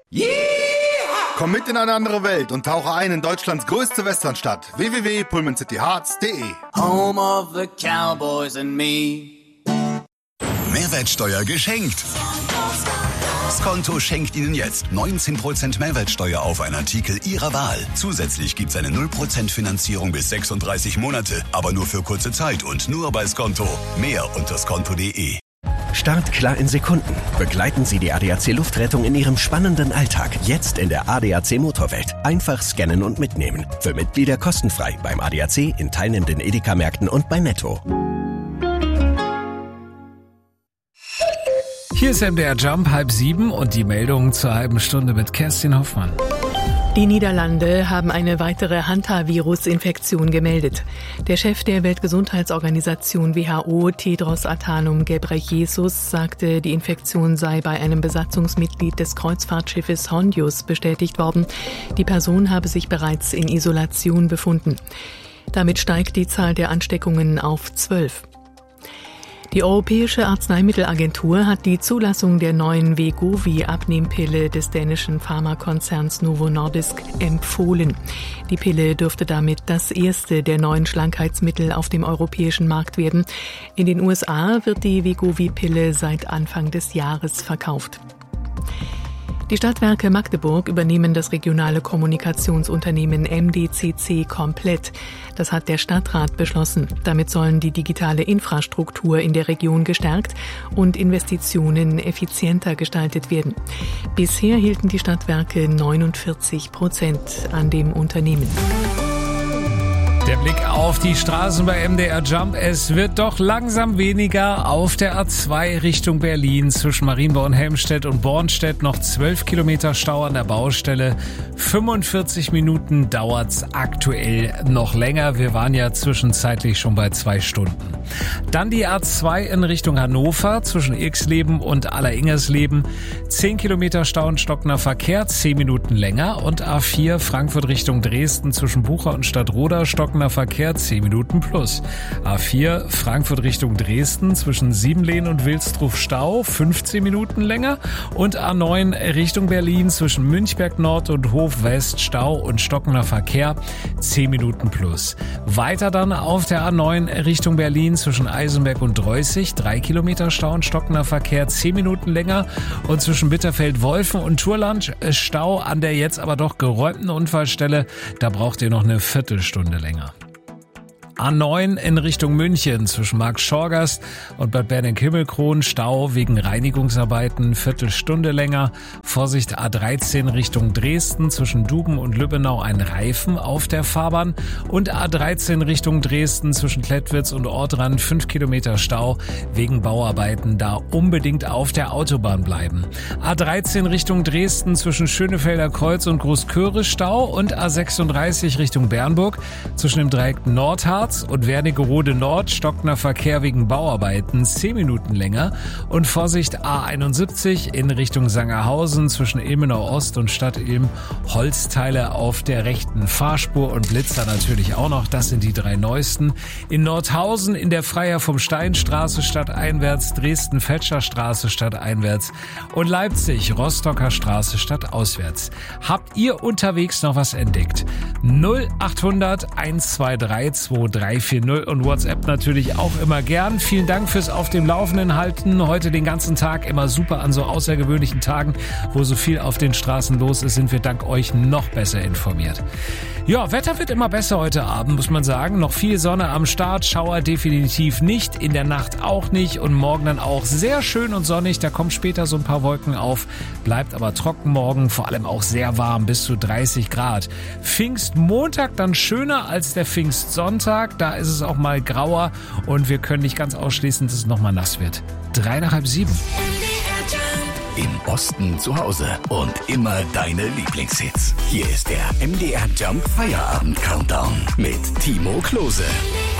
Komm mit in eine andere Welt und tauche ein in Deutschlands größte Westernstadt. www.pullmancityhearts.de. Home of the Cowboys and me. Mehrwertsteuer geschenkt. Skonto schenkt Ihnen jetzt 19% Mehrwertsteuer auf einen Artikel Ihrer Wahl. Zusätzlich gibt's eine 0% Finanzierung bis 36 Monate, aber nur für kurze Zeit und nur bei Skonto. Mehr unter skonto.de. Startklar in Sekunden. Begleiten Sie die ADAC Luftrettung in Ihrem spannenden Alltag. Jetzt in der ADAC Motorwelt. Einfach scannen und mitnehmen. Für Mitglieder kostenfrei beim ADAC, in teilnehmenden Edeka-Märkten und bei Netto. Hier ist MDR Jump 6:30 und die Meldung zur halben Stunde mit Kerstin Hoffmann. Die Niederlande haben eine weitere Hantavirus-Infektion gemeldet. Der Chef der Weltgesundheitsorganisation WHO, Tedros Adhanom Ghebreyesus, sagte, die Infektion sei bei einem Besatzungsmitglied des Kreuzfahrtschiffes Hondius bestätigt worden. Die Person habe sich bereits in Isolation befunden. Damit steigt die Zahl der Ansteckungen auf 12. Die Europäische Arzneimittelagentur hat die Zulassung der neuen Wegovy-Abnehmpille des dänischen Pharmakonzerns Novo Nordisk empfohlen. Die Pille dürfte damit das erste der neuen Schlankheitsmittel auf dem europäischen Markt werden. In den USA wird die Wegovy-Pille seit Anfang des Jahres verkauft. Die Stadtwerke Magdeburg übernehmen das regionale Kommunikationsunternehmen MDCC komplett. Das hat der Stadtrat beschlossen. Damit sollen die digitale Infrastruktur in der Region gestärkt und Investitionen effizienter gestaltet werden. Bisher hielten die Stadtwerke 49% an dem Unternehmen. Der Blick auf die Straßen bei MDR Jump. Es wird doch langsam weniger auf der A2 Richtung Berlin zwischen Marienbau und Helmstedt und Bornstedt. Noch 12 Kilometer Stau an der Baustelle. 45 Minuten dauert's aktuell noch länger. Wir waren ja zwischenzeitlich schon bei 2 Stunden. Dann die A2 in Richtung Hannover zwischen Irxleben und Alleringsersleben. 10 Kilometer Stau und stockender Verkehr, 10 Minuten länger. Und A4 Frankfurt Richtung Dresden zwischen Bucher und Stadtroda stockender Verkehr 10 Minuten plus. A4 Frankfurt Richtung Dresden zwischen Siebenlehn und Wilsdruf Stau 15 Minuten länger und A9 Richtung Berlin zwischen Münchberg Nord und Hof West Stau und stockender Verkehr 10 Minuten plus. Weiter dann auf der A9 Richtung Berlin zwischen Eisenberg und Dreußig 3 Kilometer Stau und stockender Verkehr 10 Minuten länger und zwischen Bitterfeld-Wolfen und Turland Stau an der jetzt aber doch geräumten Unfallstelle. Da braucht ihr noch eine Viertelstunde länger. A9 in Richtung München zwischen Marktschorgast und Bad Berneck-Himmelkron Stau wegen Reinigungsarbeiten, Viertelstunde länger. Vorsicht A13 Richtung Dresden zwischen Duben und Lübbenau ein Reifen auf der Fahrbahn und A13 Richtung Dresden zwischen Klettwitz und Ortrand 5 Kilometer Stau wegen Bauarbeiten, da unbedingt auf der Autobahn bleiben. A13 Richtung Dresden zwischen Schönefelder Kreuz und Großköre Stau und A36 Richtung Bernburg zwischen dem Dreieck Nordharz und Wernigerode Nord stockender Verkehr wegen Bauarbeiten 10 Minuten länger und Vorsicht A71 in Richtung Sangerhausen zwischen Ilmenau Ost und Stadt Ilm Holzteile auf der rechten Fahrspur und Blitzer natürlich auch noch. Das sind die 3 neuesten. In Nordhausen in der Freiherr vom Steinstraße stadteinwärts, Dresden-Fetscher Straße stadteinwärts und Leipzig Rostocker Straße stadtauswärts. Habt ihr unterwegs noch was entdeckt? 0800 123 2340 und WhatsApp natürlich auch immer gern. Vielen Dank fürs auf dem Laufenden halten. Heute den ganzen Tag immer super an so außergewöhnlichen Tagen, wo so viel auf den Straßen los ist, sind wir dank euch noch besser informiert. Ja, Wetter wird immer besser heute Abend, muss man sagen. Noch viel Sonne am Start, Schauer definitiv nicht, in der Nacht auch nicht und morgen dann auch sehr schön und sonnig. Da kommen später so ein paar Wolken auf, bleibt aber trocken morgen, vor allem auch sehr warm, bis zu 30 Grad. Pfingstmontag dann schöner als der Pfingstsonntag, da ist es auch mal grauer und wir können nicht ganz ausschließen, dass es nochmal nass wird. 6:30. Im Osten zu Hause und immer deine Lieblingshits. Hier ist der MDR Jump Feierabend Countdown mit Timo Klose.